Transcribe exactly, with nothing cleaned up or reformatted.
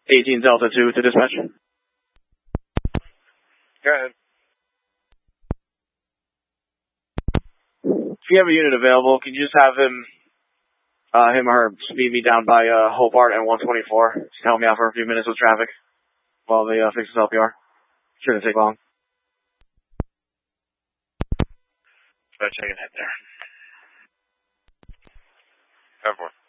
eighteen Delta two to dispatch. Go ahead. If you have a unit available, can you just have him, uh, him or her speed me down by, uh, Hobart and one twenty-four? Just help me out for a few minutes with traffic while they, uh, fix this L P R. Shouldn't take long. Try checking head there. Have one.